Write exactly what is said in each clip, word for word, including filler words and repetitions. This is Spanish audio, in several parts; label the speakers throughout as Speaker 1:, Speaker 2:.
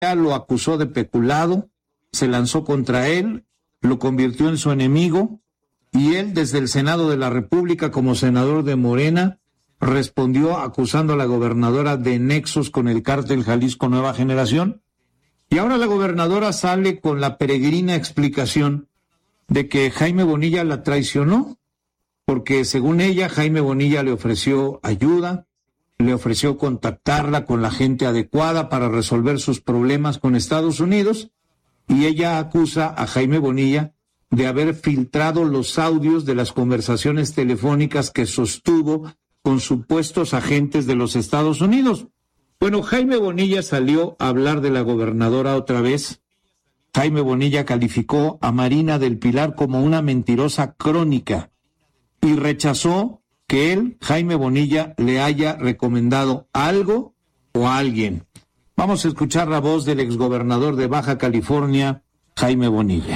Speaker 1: lo acusó de peculado, se lanzó contra él, lo convirtió en su enemigo, y él desde el Senado de la República como senador de Morena respondió acusando a la gobernadora de nexos con el cártel Jalisco Nueva Generación, y ahora la gobernadora sale con la peregrina explicación de que Jaime Bonilla la traicionó, porque según ella, Jaime Bonilla le ofreció ayuda, le ofreció contactarla con la gente adecuada para resolver sus problemas con Estados Unidos, y ella acusa a Jaime Bonilla de haber filtrado los audios de las conversaciones telefónicas que sostuvo con supuestos agentes de los Estados Unidos. Bueno, Jaime Bonilla salió a hablar de la gobernadora otra vez. Jaime Bonilla calificó a Marina del Pilar como una mentirosa crónica y rechazó que él, Jaime Bonilla, le haya recomendado algo o a alguien. Vamos a escuchar la voz del exgobernador de Baja California, Jaime Bonilla.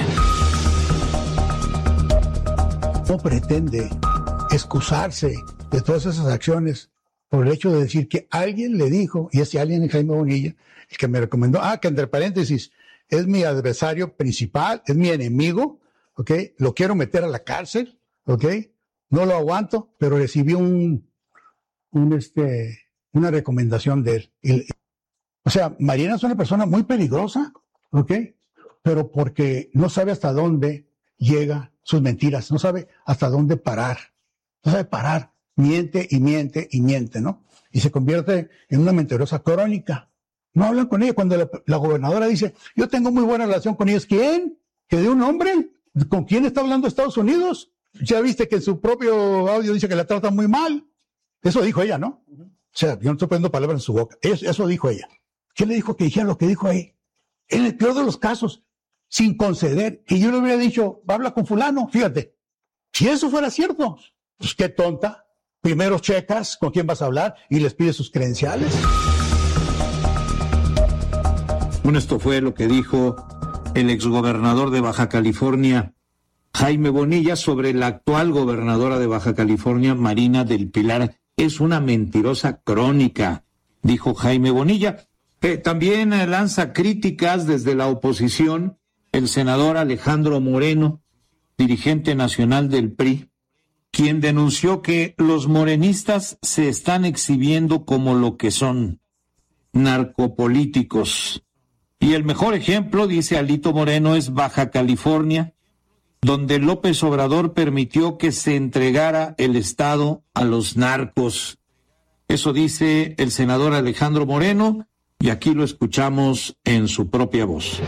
Speaker 2: No pretende excusarse de todas esas acciones por el hecho de decir que alguien le dijo, y ese alguien es Jaime Bonilla, el que me recomendó, ah, que entre paréntesis, es mi adversario principal, es mi enemigo, ¿ok? Lo quiero meter a la cárcel, ¿ok? No lo aguanto, pero recibí un, un este, una recomendación de él. Y, o sea, Marina es una persona muy peligrosa, ¿ok? Pero porque no sabe hasta dónde llega sus mentiras, no sabe hasta dónde parar, no sabe parar, miente y miente y miente, ¿no? Y se convierte en una mentirosa crónica. No hablan con ella. Cuando la, la gobernadora dice, yo tengo muy buena relación con ellos, ¿quién? ¿Que de un hombre? ¿Con quién está hablando Estados Unidos? Ya viste que en su propio audio dice que la tratan muy mal. Eso dijo ella, ¿no? O sea, yo no estoy poniendo palabras en su boca. Eso, eso dijo ella. ¿Quién le dijo que dijera lo que dijo ahí? En el peor de los casos, sin conceder, que yo le hubiera dicho, habla con fulano, fíjate. Si eso fuera cierto, pues qué tonta. Primero checas con quién vas a hablar y les pides sus credenciales.
Speaker 1: Bueno, esto fue lo que dijo el exgobernador de Baja California, Jaime Bonilla, sobre la actual gobernadora de Baja California, Marina del Pilar. Es una mentirosa crónica, dijo Jaime Bonilla. Eh, también eh, lanza críticas desde la oposición el senador Alejandro Moreno, dirigente nacional del P R I, quien denunció que los morenistas se están exhibiendo como lo que son, narcopolíticos. Y el mejor ejemplo, dice Alito Moreno, es Baja California, donde López Obrador permitió que se entregara el Estado a los narcos. Eso dice el senador Alejandro Moreno, y aquí lo escuchamos en su propia voz.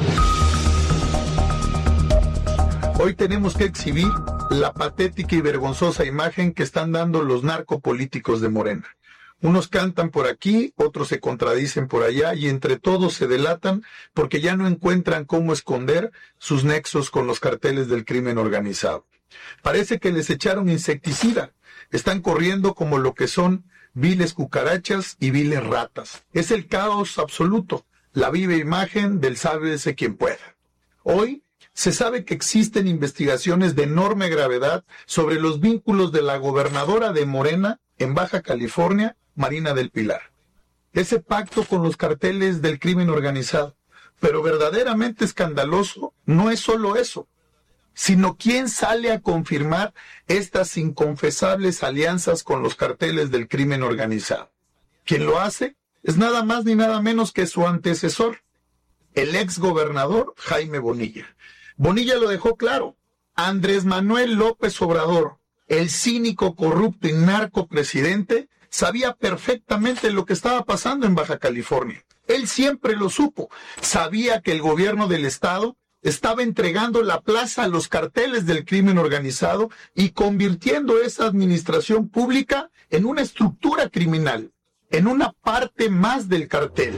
Speaker 3: Hoy tenemos que exhibir la patética y vergonzosa imagen que están dando los narcopolíticos de Morena. Unos cantan por aquí, otros se contradicen por allá y entre todos se delatan porque ya no encuentran cómo esconder sus nexos con los carteles del crimen organizado. Parece que les echaron insecticida. Están corriendo como lo que son viles cucarachas y viles ratas. Es el caos absoluto, la viva imagen del sálvese quien pueda. Hoy se sabe que existen investigaciones de enorme gravedad sobre los vínculos de la gobernadora de Morena en Baja California, Marina del Pilar. Ese pacto con los carteles del crimen organizado. Pero verdaderamente escandaloso no es solo eso, sino quién sale a confirmar estas inconfesables alianzas con los carteles del crimen organizado. Quien lo hace es nada más ni nada menos que su antecesor, el ex gobernador Jaime Bonilla. Bonilla lo dejó claro. Andrés Manuel López Obrador, el cínico, corrupto y narcopresidente, sabía perfectamente lo que estaba pasando en Baja California. Él siempre lo supo. Sabía que el gobierno del estado estaba entregando la plaza a los carteles del crimen organizado y convirtiendo esa administración pública en una estructura criminal, en una parte más del cartel.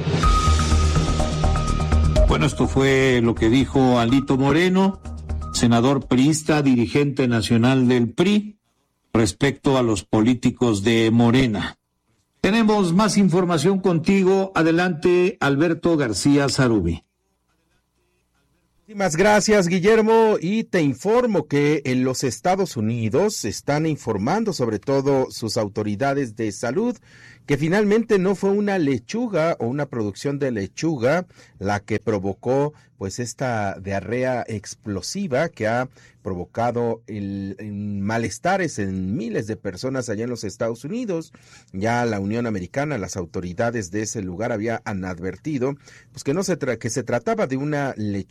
Speaker 1: Bueno, esto fue lo que dijo Alito Moreno, senador priista, dirigente nacional del P R I, respecto a los políticos de Morena. Tenemos más información contigo. Adelante, Alberto García Zarubi.
Speaker 4: Muchísimas gracias, Guillermo, y te informo que en los Estados Unidos están informando, sobre todo sus autoridades de salud, que finalmente no fue una lechuga o una producción de lechuga la que provocó pues esta diarrea explosiva que ha provocado el, el malestares en miles de personas allá en los Estados Unidos. Ya la Unión Americana, las autoridades de ese lugar habían advertido pues que no se tra- que se trataba de una lechuga